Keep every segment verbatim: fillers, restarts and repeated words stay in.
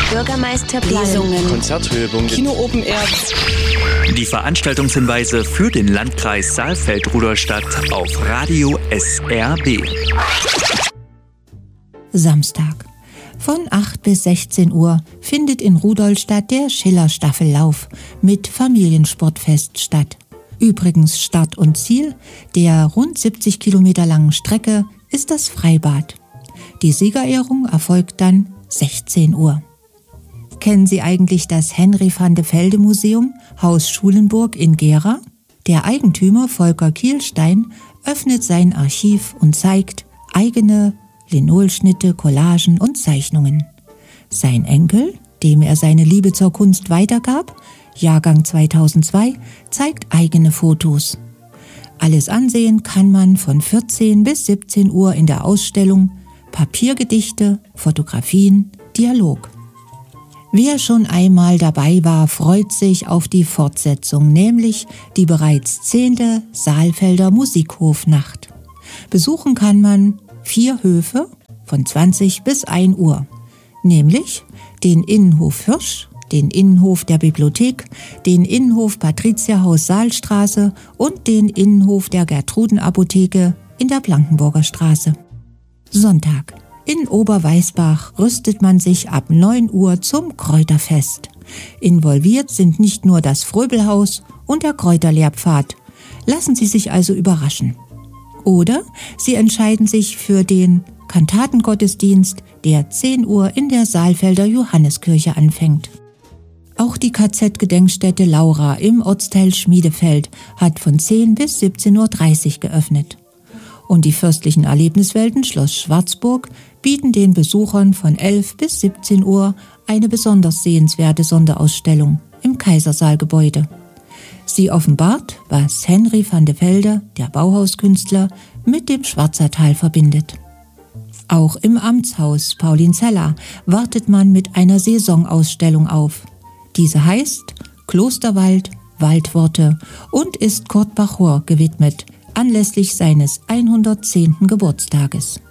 Bürgermeisterplanungen, Konzerthöhepunkte, Kino Open Air. Die Veranstaltungshinweise für den Landkreis Saalfeld-Rudolstadt auf Radio S R B. Samstag. Von acht bis sechzehn Uhr findet in Rudolstadt der Schiller-Staffellauf mit Familiensportfest statt. Übrigens Start und Ziel der rund siebzig Kilometer langen Strecke ist das Freibad. Die Siegerehrung erfolgt dann sechzehn Uhr. Kennen Sie eigentlich das Henry van de Velde Museum, Haus Schulenburg in Gera? Der Eigentümer Volker Kielstein öffnet sein Archiv und zeigt eigene Linolschnitte, Collagen und Zeichnungen. Sein Enkel, dem er seine Liebe zur Kunst weitergab, Jahrgang zweitausendzwei, zeigt eigene Fotos. Alles ansehen kann man von vierzehn bis siebzehn Uhr in der Ausstellung Papiergedichte, Fotografien, Dialog. Wer schon einmal dabei war, freut sich auf die Fortsetzung, nämlich die bereits zehnte Saalfelder Musikhofnacht. Besuchen kann man vier Höfe von zwanzig bis ein Uhr, nämlich den Innenhof Hirsch, den Innenhof der Bibliothek, den Innenhof Patrizierhaus Saalstraße und den Innenhof der Gertrudenapotheke in der Blankenburger Straße. Sonntag. In Oberweisbach rüstet man sich ab neun Uhr zum Kräuterfest. Involviert sind nicht nur das Fröbelhaus und der Kräuterlehrpfad. Lassen Sie sich also überraschen. Oder Sie entscheiden sich für den Kantatengottesdienst, der zehn Uhr in der Saalfelder Johanneskirche anfängt. Auch die K Z-Gedenkstätte Laura im Ortsteil Schmiedefeld hat von zehn bis siebzehn Uhr dreißig geöffnet. Und die fürstlichen Erlebniswelten Schloss Schwarzburg bieten den Besuchern von elf bis siebzehn Uhr eine besonders sehenswerte Sonderausstellung im Kaisersaalgebäude. Sie offenbart, was Henry van de Velde, der Bauhauskünstler, mit dem Schwarzertal verbindet. Auch im Amtshaus Paulinzella wartet man mit einer Saisonausstellung auf. Diese heißt Klosterwald, Waldworte und ist Kurt Bachor gewidmet, anlässlich seines hundertzehnten Geburtstages.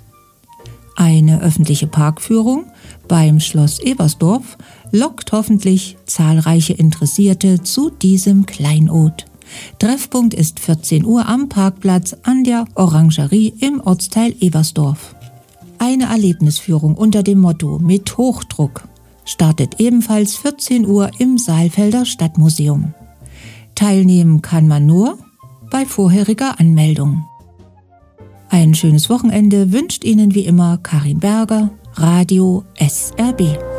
Eine öffentliche Parkführung beim Schloss Ebersdorf lockt hoffentlich zahlreiche Interessierte zu diesem Kleinod. Treffpunkt ist vierzehn Uhr am Parkplatz an der Orangerie im Ortsteil Ebersdorf. Eine Erlebnisführung unter dem Motto Mit Hochdruck startet ebenfalls vierzehn Uhr im Saalfelder Stadtmuseum. Teilnehmen kann man nur bei vorheriger Anmeldung. Ein schönes Wochenende wünscht Ihnen wie immer Karin Berger, Radio S R B.